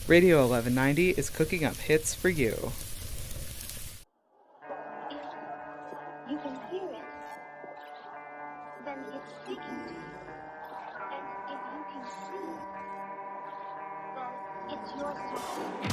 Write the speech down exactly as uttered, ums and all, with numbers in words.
Radio eleven ninety is cooking up hits for you. If you can hear it, then it's speaking to you. And if you can see it, then it's your song.